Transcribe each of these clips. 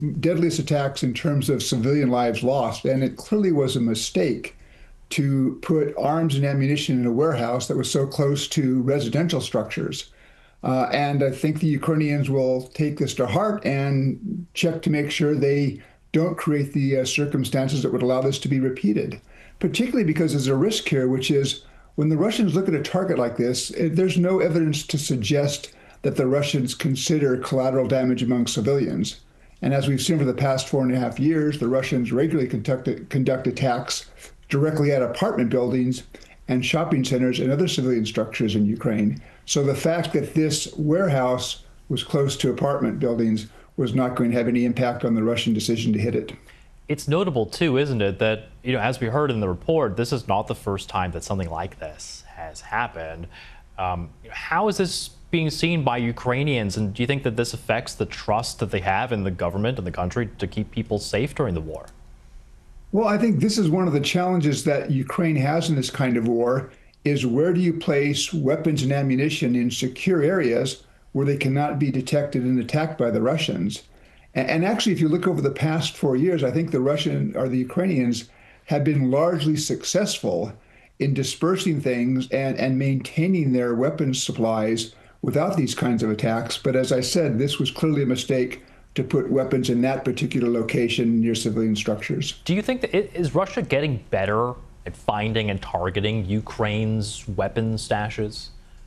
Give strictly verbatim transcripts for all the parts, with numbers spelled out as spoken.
deadliest attacks in terms of civilian lives lost. And it clearly was a mistake to put arms and ammunition in a warehouse that was so close to residential structures. Uh, and I think the Ukrainians will take this to heart and check to make sure they don't create the uh, circumstances that would allow this to be repeated, particularly because there's a risk here, which is when the Russians look at a target like this, eh, there's no evidence to suggest that the Russians consider collateral damage among civilians. And as we've seen for the past four and a half years, the Russians regularly conduct, conduct attacks directly at apartment buildings and shopping centers and other civilian structures in Ukraine. So the fact that this warehouse was close to apartment buildings was not going to have any impact on the Russian decision to hit it. It's notable too, isn't it, that, you know, as we heard in the report, this is not the first time that something like this has happened. Um, how is this being seen by Ukrainians, and do you think that this affects the trust that they have in the government and the country to keep people safe during the war? Well, I think this is one of the challenges that Ukraine has in this kind of war is where do you place weapons and ammunition in secure areas where they cannot be detected and attacked by the Russians? And, and actually, if you look over the past four years, I think the Russian or the Ukrainians have been largely successful in dispersing things and, and maintaining their weapons supplies without these kinds of attacks. But as I said, this was clearly a mistake to put weapons in that particular location near civilian structures. Do you think that it, is Russia getting better at finding and targeting Ukraine's weapon stashes?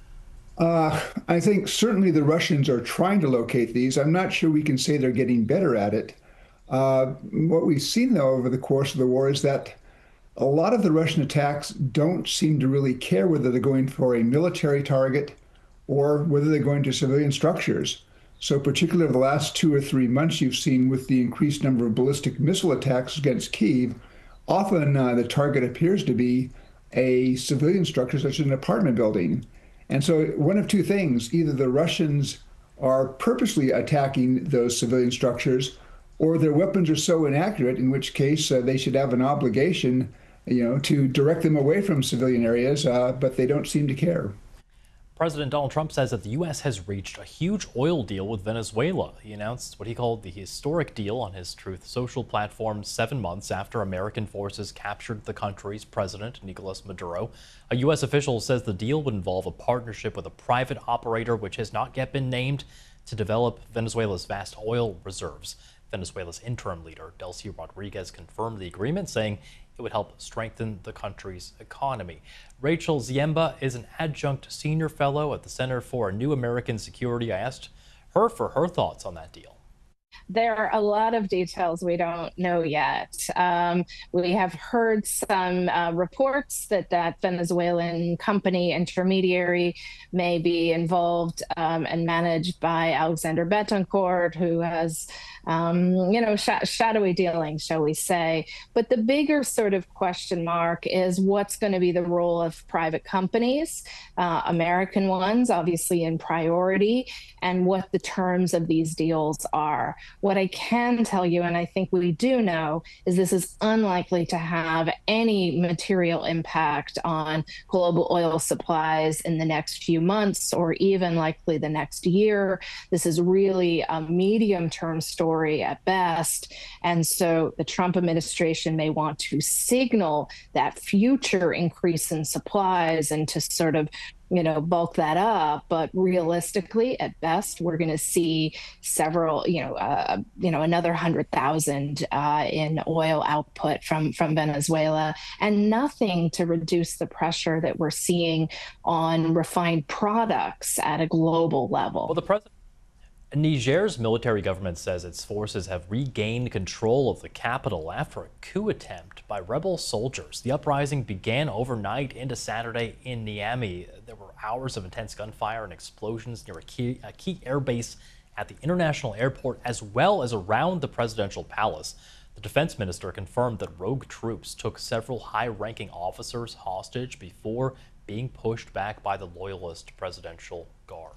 Uh, I think certainly the Russians are trying to locate these. I'm not sure we can say they're getting better at it. Uh, what we've seen, though, over the course of the war is that a lot of the Russian attacks don't seem to really care whether they're going for a military target or whether they're going to civilian structures. So particularly over the last two or three months, you've seen with the increased number of ballistic missile attacks against Kyiv, often uh, the target appears to be a civilian structure such as an apartment building. And so one of two things, either the Russians are purposely attacking those civilian structures or their weapons are so inaccurate, in which case uh, they should have an obligation, you know, to direct them away from civilian areas, uh, but they don't seem to care. President Donald Trump says that the U S has reached a huge oil deal with Venezuela. He announced what he called the historic deal on his Truth Social platform seven months after American forces captured the country's president, Nicolas Maduro. A U S official says the deal would involve a partnership with a private operator, which has not yet been named, to develop Venezuela's vast oil reserves. Venezuela's interim leader, Delcy Rodriguez, confirmed the agreement, saying it would help strengthen the country's economy. Rachel Ziemba is an adjunct senior fellow at the Center for New American Security. I asked her for her thoughts on that deal. There are a lot of details we don't know yet. Um, we have heard some uh, reports that that Venezuelan company intermediary may be involved um, and managed by Alexander Betancourt, who has, um, you know, sh shadowy dealings, shall we say. But the bigger sort of question mark is what's going to be the role of private companies, uh, American ones, obviously in priority, and what the terms of these deals are. What I can tell you, and I think we do know, is this is unlikely to have any material impact on global oil supplies in the next few months or even likely the next year. This is really a medium-term story at best. And so the Trump administration may want to signal that future increase in supplies and to sort of you know, bulk that up. But realistically, at best, we're going to see several, you know, uh, you know, another hundred thousand uh, in oil output from from Venezuela, and nothing to reduce the pressure that we're seeing on refined products at a global level. Well, the president. Niger's military government says its forces have regained control of the capital after a coup attempt by rebel soldiers. The uprising began overnight into Saturday in Niamey. There were hours of intense gunfire and explosions near a key, a key airbase at the international airport, as well as around the presidential palace. The defense minister confirmed that rogue troops took several high-ranking officers hostage before being pushed back by the loyalist presidential guard.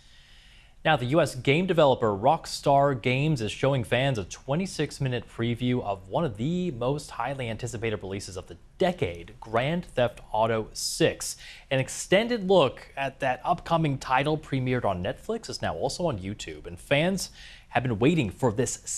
Now, the U S game developer Rockstar Games is showing fans a twenty-six minute preview of one of the most highly anticipated releases of the decade, Grand Theft Auto six. An extended look at that upcoming title premiered on Netflix is now also on YouTube, and fans have been waiting for this